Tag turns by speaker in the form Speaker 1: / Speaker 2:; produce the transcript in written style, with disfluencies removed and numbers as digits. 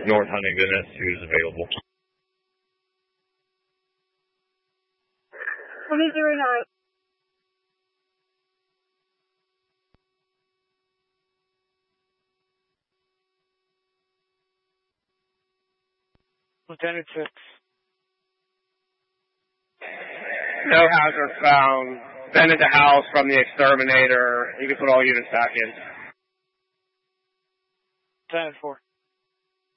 Speaker 1: North Huntington S2 is available.
Speaker 2: 2009.
Speaker 3: Lieutenant 6.
Speaker 4: No hazard found. Been at the house from the exterminator. You can put all units back in.
Speaker 3: Lieutenant 4.